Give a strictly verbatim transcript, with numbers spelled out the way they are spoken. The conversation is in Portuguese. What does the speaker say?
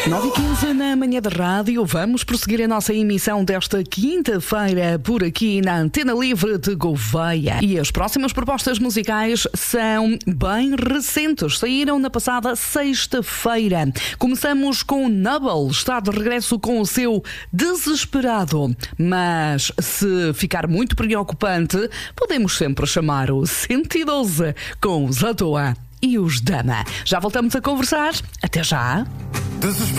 nove e quinze na manhã de rádio. Vamos prosseguir a nossa emissão desta quinta-feira por aqui na Antena Livre de Gouveia. E as próximas propostas musicais são bem recentes. Saíram na passada sexta-feira. Começamos com Nubble. Está de regresso com o seu Desesperado. Mas se ficar muito preocupante, podemos sempre chamar o cento e doze com os Atoa e os Dama. Já voltamos a conversar. Até já.